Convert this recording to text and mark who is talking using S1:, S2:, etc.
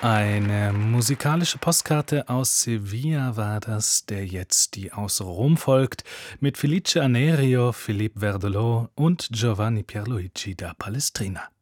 S1: Eine musikalische Postkarte aus Sevilla war das, der jetzt die aus Rom folgt, mit Felice Anerio, Philippe Verdelot und Giovanni Pierluigi da Palestrina.